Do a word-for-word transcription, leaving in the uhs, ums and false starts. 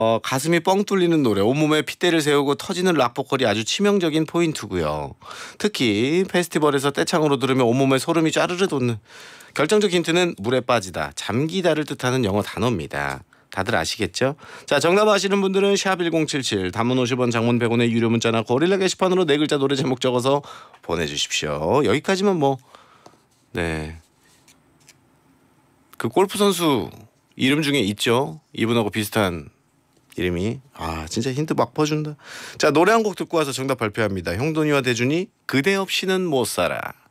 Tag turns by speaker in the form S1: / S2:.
S1: 어, 가슴이 뻥 뚫리는 노래, 온몸에 핏대를 세우고 터지는 락 보컬이 아주 치명적인 포인트고요. 특히 페스티벌에서 떼창으로 들으면 온몸에 소름이 짜르르 돋는 결정적 힌트는 물에 빠지다, 잠기다를 뜻하는 영어 단어입니다. 다들 아시겠죠? 자, 정답 아시는 분들은 샵 일공칠칠, 단문 오십 원, 장문 백 원의 유료 문자나 고릴라 게시판으로 네 글자 노래 제목 적어서 보내주십시오. 여기까지만 뭐 네. 그 골프 선수 이름 중에 있죠? 이분하고 비슷한 이름이. 아, 진짜 힌트 막 퍼준다. 자, 노래 한 곡 듣고 와서 정답 발표합니다. 형돈이와 대준이 그대 없이는 못 살아.